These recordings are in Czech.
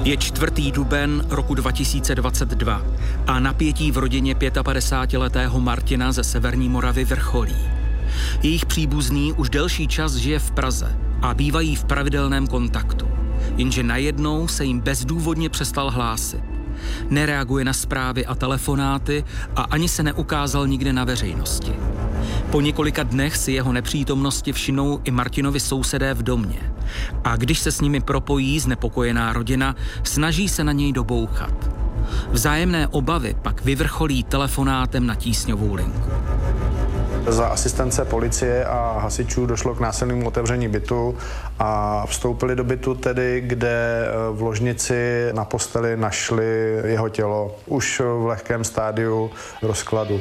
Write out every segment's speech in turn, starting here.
Je 4. duben roku 2022 a napětí v rodině 55letého Martina ze Severní Moravy vrcholí. Jejich příbuzný už delší čas žije v Praze a bývají v pravidelném kontaktu, jenže najednou se jim bezdůvodně přestal hlásit. Nereaguje na zprávy a telefonáty a ani se neukázal nikde na veřejnosti. Po několika dnech si jeho nepřítomnosti všimnou i Martinovi sousedé v domě. A když se s nimi propojí znepokojená rodina, snaží se na něj dobouchat. Vzájemné obavy pak vyvrcholí telefonátem na tísňovou linku. Za asistence policie a hasičů došlo k násilnému otevření bytu a vstoupili do bytu tedy, kde v ložnici na posteli našli jeho tělo už v lehkém stádiu rozkladu.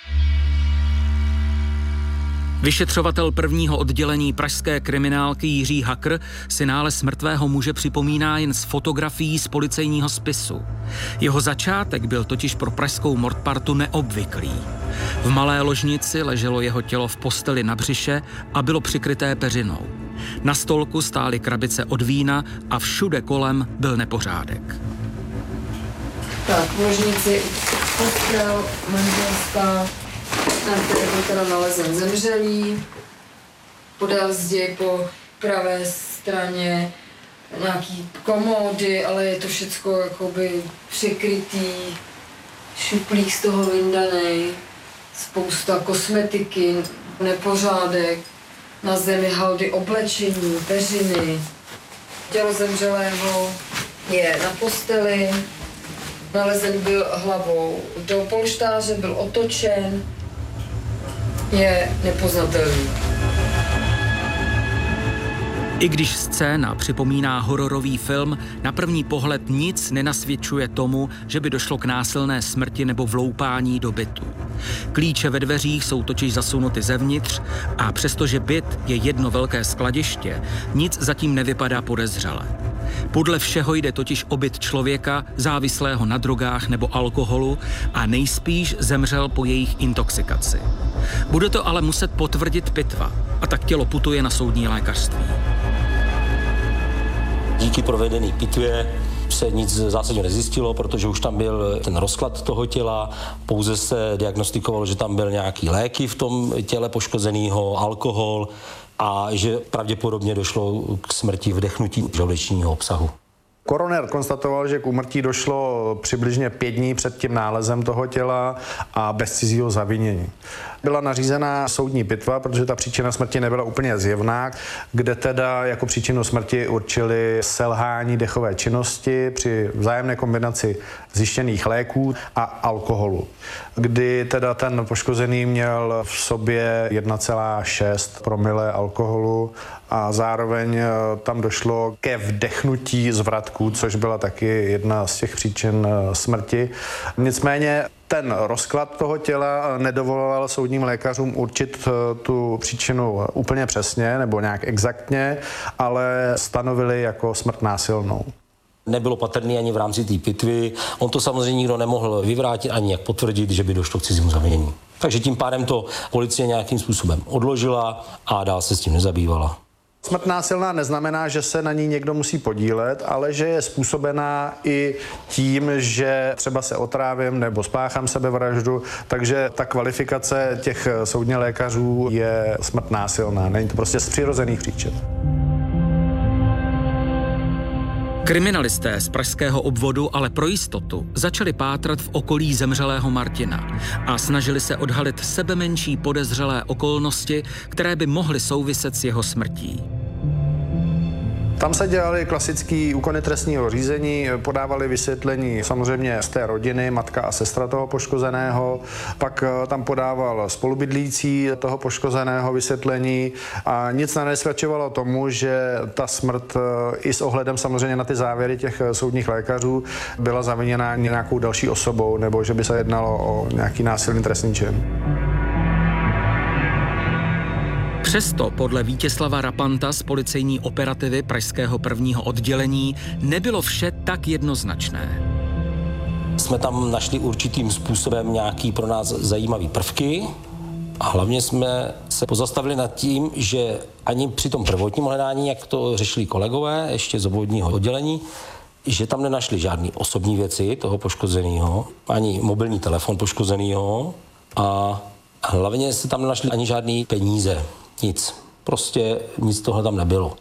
Vyšetřovatel 1. oddělení pražské kriminálky Jiří Hakr si nález mrtvého muže připomíná jen z fotografií z policejního spisu. Jeho začátek byl totiž pro pražskou mordpartu neobvyklý. V malé ložnici leželo jeho tělo v posteli na břiše a bylo přikryté peřinou. Na stolku stály krabice od vína a všude kolem byl nepořádek. Tak, v ložnici postel, manželská, na které byl teda nalezen zemřelý, podél zdi po pravé straně nějaký komódy, ale je to všecko jakoby přikrytý, šuplík z toho vyndanej, spousta kosmetiky, nepořádek, na zemi haldy oblečení, peřiny. Tělo zemřelého je na posteli, nalezen byl hlavou do polštáře, byl otočen, je nepoznatelný. I když scéna připomíná hororový film, na první pohled nic nenasvědčuje tomu, že by došlo k násilné smrti nebo vloupání do bytu. Klíče ve dveřích jsou totiž zasunuty zevnitř a přestože byt je jedno velké skladiště, nic zatím nevypadá podezřele. Podle všeho jde totiž o byt člověka závislého na drogách nebo alkoholu a nejspíš zemřel po jejich intoxikaci. Bude to ale muset potvrdit pitva a tak tělo putuje na soudní lékařství. Díky provedené pitvě se nic zásadně nezjistilo, protože už tam byl ten rozklad toho těla, pouze se diagnostikovalo, že tam byl nějaký léky v tom těle poškozeného, alkohol a že pravděpodobně došlo k smrti vdechnutí žaludečního obsahu. Koroner konstatoval, že k úmrtí došlo přibližně 5 dní před tím nálezem toho těla a bez cizího zavinění. Byla nařízená soudní pitva, protože ta příčina smrti nebyla úplně zjevná, kde teda jako příčinu smrti určili selhání dechové činnosti při vzájemné kombinaci zjištěných léků a alkoholu, kdy teda ten poškozený měl v sobě 1,6 promile alkoholu a zároveň tam došlo ke vdechnutí zvratků, což byla taky jedna z těch příčin smrti. Nicméně ten rozklad toho těla nedovoloval soudním lékařům určit tu příčinu úplně přesně nebo nějak exaktně, ale stanovili jako smrt násilnou. Nebylo patrný ani v rámci té pitvy. On to samozřejmě nikdo nemohl vyvrátit ani jak potvrdit, že by došlo k cizímu zavinění. Takže tím pádem to policie nějakým způsobem odložila a dál se s tím nezabývala. Smrt násilná neznamená, že se na ní někdo musí podílet, ale že je způsobená i tím, že třeba se otrávím nebo spáchám sebevraždu, takže ta kvalifikace těch soudních lékařů je smrt násilná. Není to prostě z přirozených příčin. Kriminalisté z pražského obvodu ale pro jistotu začali pátrat v okolí zemřelého Martina a snažili se odhalit sebemenší podezřelé okolnosti, které by mohly souviset s jeho smrtí. Tam se dělaly klasické úkony trestního řízení, podávali vysvětlení samozřejmě z té rodiny, matka a sestra toho poškozeného, pak tam podával spolubydlící toho poškozeného vysvětlení a nic nenasvědčovalo tomu, že ta smrt i s ohledem samozřejmě na ty závěry těch soudních lékařů byla zaviněna nějakou další osobou nebo že by se jednalo o nějaký násilný trestný čin. Přesto podle Vítězslava Rapanta z policejní operativy pražského 1. oddělení nebylo vše tak jednoznačné. Jsme tam našli určitým způsobem nějaký pro nás zajímavý prvky a hlavně jsme se pozastavili nad tím, že ani při tom prvotním hledání, jak to řešili kolegové ještě z obvodního oddělení, že tam nenašli žádný osobní věci toho poškozeného, ani mobilní telefon poškozeného a hlavně se tam nenašli ani žádný peníze. Nic. Prostě nic tohle tam nebylo.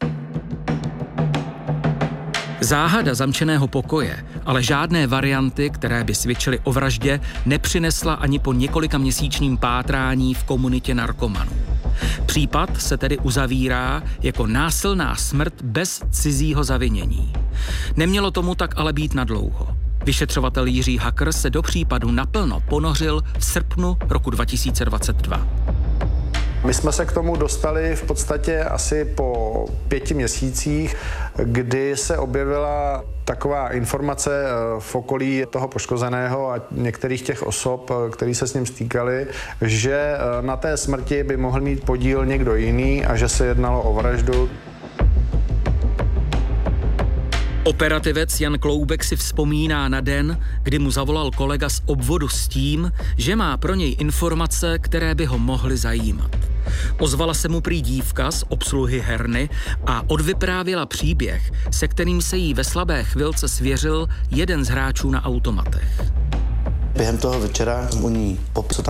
Záhada zamčeného pokoje, ale žádné varianty, které by svědčily o vraždě, nepřinesla ani po několika měsíčním pátrání v komunitě narkomanů. Případ se tedy uzavírá jako násilná smrt bez cizího zavinění. Nemělo tomu tak ale být nadlouho. Vyšetřovatel Jiří Hakr se do případu naplno ponořil v srpnu roku 2022. My jsme se k tomu dostali v podstatě asi po 5 měsících, kdy se objevila taková informace v okolí toho poškozeného a některých těch osob, který se s ním stýkali, že na té smrti by mohl mít podíl někdo jiný a že se jednalo o vraždu. Operativec Jan Kloubek si vzpomíná na den, kdy mu zavolal kolega z obvodu s tím, že má pro něj informace, které by ho mohly zajímat. Ozvala se mu prý dívka z obsluhy herny a odvyprávěla příběh, se kterým se jí ve slabé chvilce svěřil jeden z hráčů na automatech. Během toho večera u ní popsal